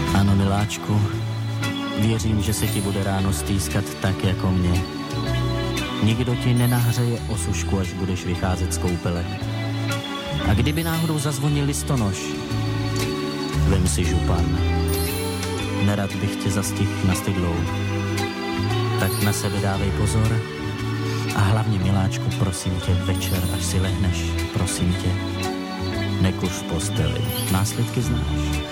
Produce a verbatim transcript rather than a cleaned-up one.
Ano, miláčku, věřím, že se ti bude ráno stýskat tak jako mě. Nikdo ti nenahřeje osušku, až budeš vycházet z koupele. A kdyby náhodou zazvonil listonoš, vem si župan. Nerad bych tě zastihl na stydlou. Tak na sebe dávej pozor. A hlavně, miláčku, prosím tě, večer, až si lehneš, prosím tě, nekuř v posteli. Následky znáš.